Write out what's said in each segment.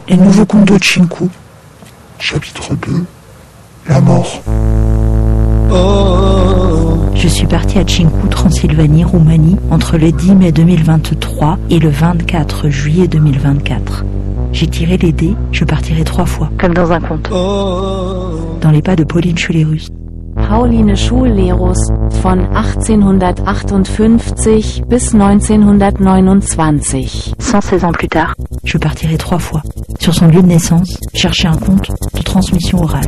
Les nouveaux condos de Chinku. Chapitre 2. La mort. Je suis partie à Chinku, Transylvanie, Roumanie, entre le 10 mai 2023 et le 24 juillet 2024. J'ai tiré les dés, je partirai 3 fois, comme dans un conte. Dans les pas de Pauline Schulerus. Pauline Schulerus, von 1858 bis 1929. 116 ans plus tard, je partirai 3 fois, sur son lieu de naissance, chercher un conte de transmission orale.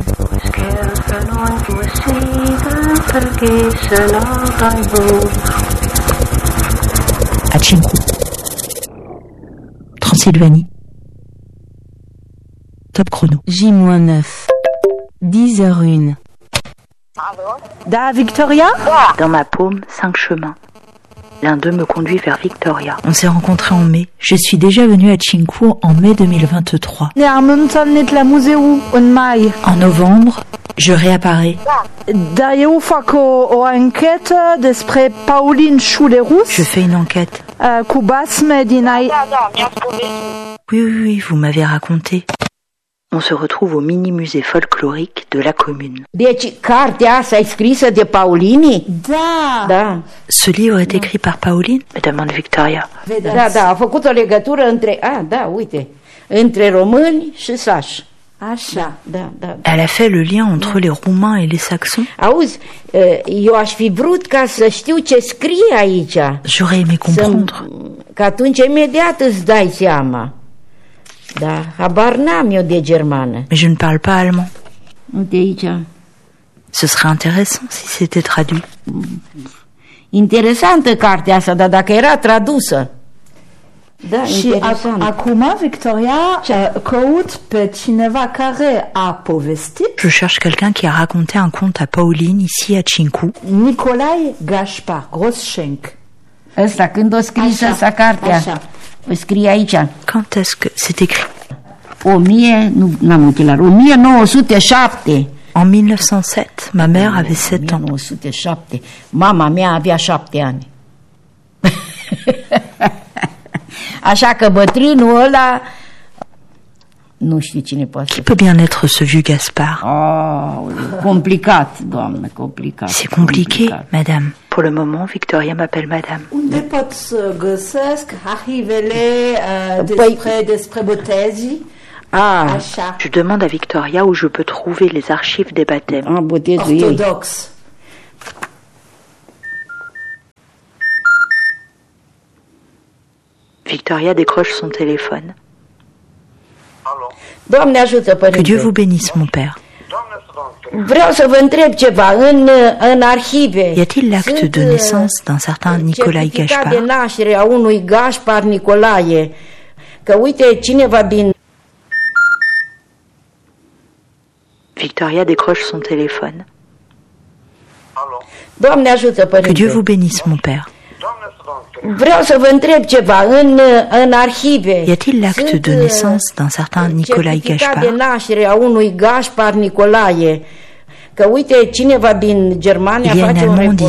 À Chinku, Transylvanie. Top chrono. J-9. 10h01. Da, Victoria? Dans ma paume, 5 chemins. L'un d'eux me conduit vers Victoria. On s'est rencontrés en mai. Je suis déjà venue à Chinku en mai 2023. En novembre, je réapparais. Je fais une enquête. Oui, vous m'avez raconté. On se retrouve au mini-musée folklorique de la commune. Deci, cartea asta e scrisă de Paulini? Da. Ce livre est écrit par Pauline, me demande Victoria. Da, a făcut o legătură între români și sași. Așa. Da. Elle a fait le lien entre les Roumains et les Saxons. Auzi, eu aș fi vrut ca să știu ce scrie aici. J'aurais aimé comprendre. Că atunci imediat îți dai seama. Da, habar n-am eu de germană. Mais je ne parle pas allemand. Uite aici. Ce serait intéressant si c'était traduit. Interesantă cartea asta, dar dacă era tradusă. Da, Și acum, Victoria, căut pe cineva care a povestit. Je cherche quelqu'un qui a raconté un conte à Pauline, ici à Chinku. Nicolae Gaspar Groschenk. Ăsta, când o scris asta cartea? Așa. O scrie aici. Quand est-ce que c'est écrit? 1907. En 1907, ma mère avait 7 ans. 1907. Mama mea avea 7 ani. Așa că bătrânul ăla nu știu cine poate Qui peut bien être ce vieux Gaspard? Complicat, doamnă, complicat. C'est compliqué, madame. Pour le moment, Victoria m'appelle madame. Unde pot să găsesc arhivele despre botezii? Așa. Je demande à Victoria où je peux trouver les archives des baptêmes. Botezul ei. Ortodox. Victoria décroche son téléphone. Doamne ajută, părinte. Que Dieu vous bénisse, mon père. Vreau să vă întreb ceva în arhive. Y a-t-il l'acte de naissance d'un certain Nicolae Gaspar? De naștere a unui Gaspar Nicolae. Că uite, cineva din... Victoria décroche son téléphone. Doamne ajută, părinte. Que Dieu vous bénisse, mon père. Vreau să vă întreb ceva în arhive. Y a-t-il l'acte de naissance d'un certain Nicolae Gaspar? De naștere a unui Gaspar Nicolae. Că uite, cineva din Germania face un